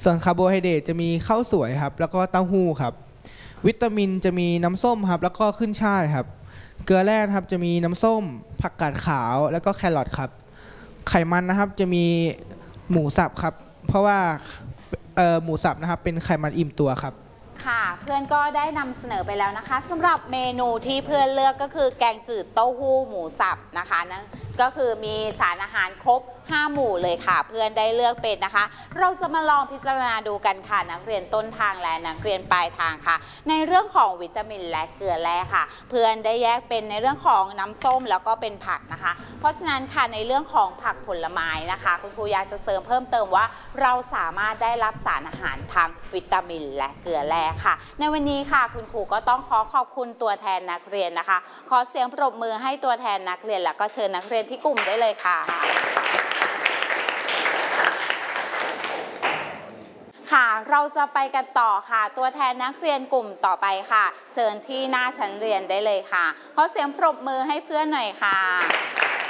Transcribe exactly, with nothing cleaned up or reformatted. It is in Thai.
ส่วนคาร์โบไฮเดรตจะมีข้าวสวยครับแล้วก็เต้าหู้ครับวิตามินจะมีน้ำส้มครับแล้วก็ขึ้นช่ายครับเกลือแร่ครับจะมีน้ำส้มผักกาดขาวแล้วก็แครอทครับไขมันนะครับจะมีหมูสับครับเพราะว่าหมูสับนะครับเป็นไขมันอิ่มตัวครับค่ะเพื่อนก็ได้นำเสนอไปแล้วนะคะสำหรับเมนูที่เพื่อนเลือกก็คือแกงจืดเต้าหู้หมูสับนะคะนั่นก็คือมีสารอาหารครบห้าหมู่เลยค่ะเพื่อนได้เลือกเป็นนะคะเราจะมาลองพิจารณาดูกันค่ะนักเรียนต้นทางและนักเรียนปลายทางค่ะในเรื่องของวิตามินและเกลือแร่ค่ะเพื่อนได้แยกเป็นในเรื่องของน้ำส้มแล้วก็เป็นผักนะคะเพราะฉะนั้นค่ะในเรื่องของผักผลไม้นะคะคุณครูอยากจะเสริมเพิ่มเติมว่าเราสามารถได้รับสารอาหารทางวิตามินและเกลือแร่ค่ะในวันนี้ค่ะคุณครูก็ต้องขอขอบคุณตัวแทนนักเรียนนะคะขอเสียงปรบมือให้ตัวแทนนักเรียนแล้วก็เชิญนักเรียนที่กลุ่มได้เลยค่ะค่ะเราจะไปกันต่อค่ะตัวแทนนักเรียนกลุ่มต่อไปค่ะเชิญที่หน้าชั้นเรียนได้เลยค่ะขอเสียงปรบมือให้เพื่อนหน่อยค่ะ